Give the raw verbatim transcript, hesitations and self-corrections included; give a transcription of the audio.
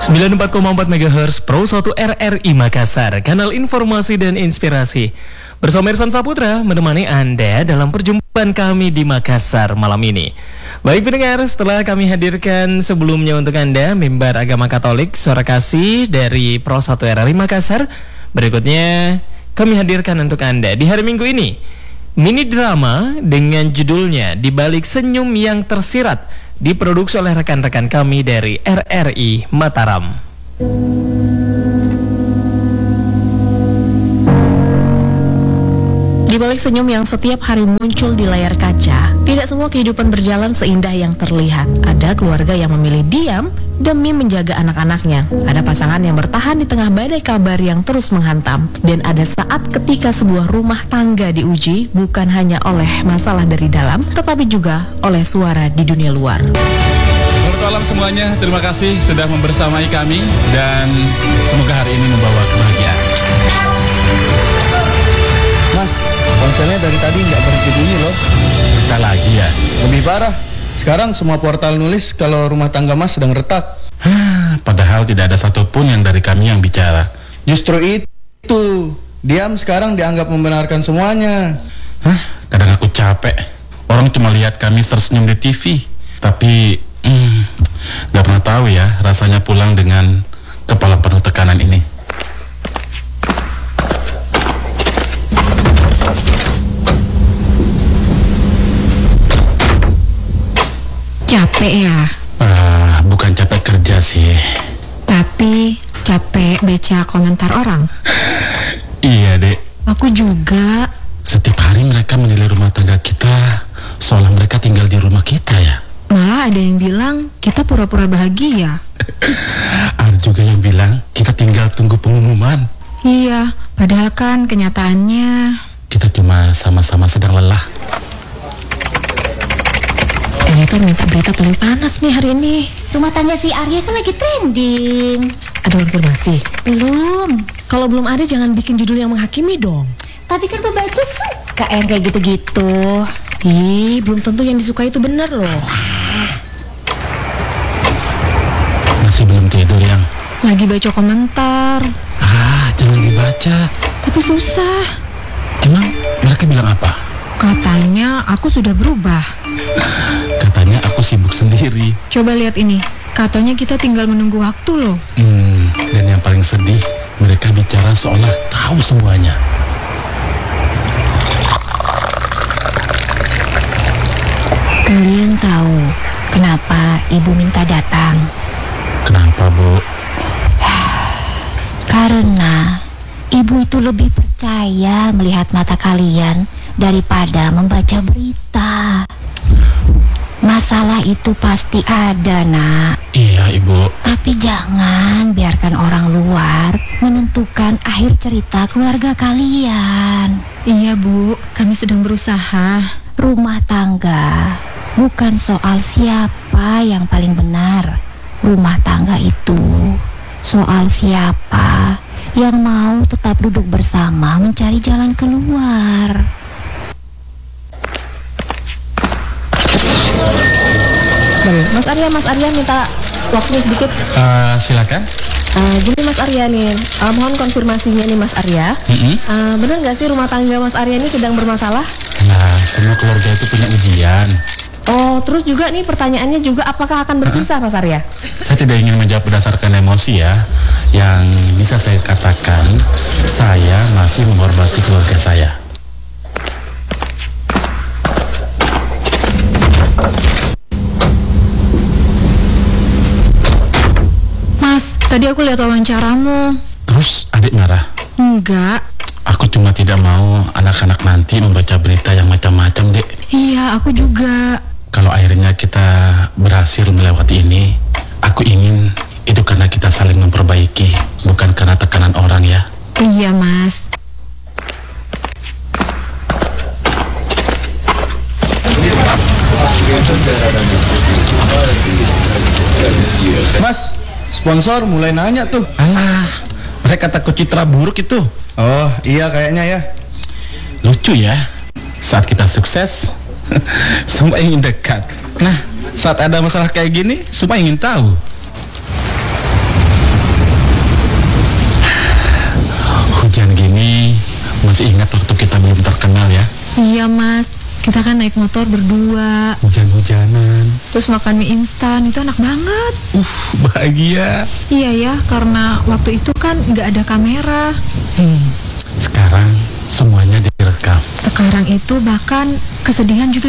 sembilan puluh empat koma empat megahertz Pro satu R R I Makassar, kanal informasi dan inspirasi. Bersama Irsan Saputra menemani Anda dalam perjumpaan kami di Makassar malam ini. Baik pendengar, setelah kami hadirkan sebelumnya untuk Anda mimbar agama Katolik Suara Kasih dari Pro satu R R I Makassar, berikutnya kami hadirkan untuk Anda di hari Minggu ini mini drama dengan judulnya Di Balik Senyum Yang Tersirat, diproduksi oleh rekan-rekan kami dari R R I Mataram. Di balik senyum yang setiap hari muncul di layar kaca, tidak semua kehidupan berjalan seindah yang terlihat. Ada keluarga yang memilih diam demi menjaga anak-anaknya. Ada pasangan yang bertahan di tengah badai kabar yang terus menghantam. Dan ada saat ketika sebuah rumah tangga diuji bukan hanya oleh masalah dari dalam, tetapi juga oleh suara di dunia luar. Selamat malam semuanya, terima kasih sudah membersamai kami dan semoga hari ini membawa kebahagiaan. Mas, ponselnya dari tadi nggak berhenti loh. Kita lagi ya? Lebih parah, sekarang semua portal nulis kalau rumah tangga Mas sedang retak. Padahal tidak ada satupun yang dari kami yang bicara. Justru itu, diam sekarang dianggap membenarkan semuanya. Hah? Kadang aku capek. Orang cuma lihat kami tersenyum di T V, tapi hmm, nggak pernah tahu ya rasanya pulang dengan kepala penuh tekanan ini. Capek ya? Ah, bukan capek kerja sih. Tapi capek baca komentar orang. Iya dek. Aku juga. Setiap hari mereka menilai rumah tangga kita seolah mereka tinggal di rumah kita ya. Malah ada yang bilang kita pura-pura bahagia. Ada juga yang bilang kita tinggal tunggu pengumuman. Iya, padahal kan kenyataannya kita cuma sama-sama sedang lelah. Editor minta berita paling panas nih hari ini. Rumah tangga si Arya kan lagi trending. Ada konfirmasi? Belum. Kalau belum ada jangan bikin judul yang menghakimi dong. Tapi kan pembaca suka yang kayak gitu-gitu. Ih, belum tentu yang disukai itu benar loh. Alah. Masih belum tidur yang? Lagi baca komentar. Ah, jangan dibaca. Tapi susah. Emang mereka bilang apa? Katanya aku sudah berubah. Katanya aku sibuk sendiri. Coba lihat ini. Katanya kita tinggal menunggu waktu loh. Hmm, dan yang paling sedih, mereka bicara seolah tahu semuanya. Kalian tahu kenapa ibu minta datang? Kenapa, Bu? Karena ibu itu lebih percaya melihat mata kalian daripada membaca berita. Masalah itu pasti ada, Nak. Iya, Ibu. Tapi jangan biarkan orang luar menentukan akhir cerita keluarga kalian. Iya, Bu. Kami sedang berusaha. Rumah tangga bukan soal siapa yang paling benar. Rumah tangga itu soal siapa yang mau tetap duduk bersama mencari jalan keluar. Mas Arya, Mas Arya minta waktunya sedikit. Uh, silakan. Uh, gini Mas Arya nih, uh, mohon konfirmasinya nih Mas Arya. Mm-hmm. uh, Benar nggak sih rumah tangga Mas Arya ini sedang bermasalah? Nah, semua keluarga itu punya ujian. Oh, terus juga nih pertanyaannya juga apakah akan berpisah, uh-huh. Mas Arya? Saya tidak ingin menjawab berdasarkan emosi ya. Yang bisa saya katakan, saya masih menghormati keluarga saya. Mas, tadi aku lihat wawancaramu. Terus adik marah? Enggak. Aku cuma tidak mau anak-anak nanti membaca berita yang macam-macam, Dek. Iya, aku juga. Kalau akhirnya kita berhasil melewati ini, aku ingin itu karena kita saling memperbaiki, bukan karena tekanan orang ya. Iya, Mas. Mas, sponsor mulai nanya tuh. Alah, mereka takut citra buruk itu. Oh, iya kayaknya ya. Lucu ya, saat kita sukses, semua ingin dekat. Nah, saat ada masalah kayak gini, semua ingin tahu. masih ingat waktu kita belum terkenal ya? Iya mas, kita kan naik motor berdua, Hujan-hujanan. terus makan mie instan, itu enak banget. Uh, bahagia. Iya ya, karena waktu itu kan nggak ada kamera. Hmm, sekarang semuanya direkam. Sekarang itu bahkan kesedihan juga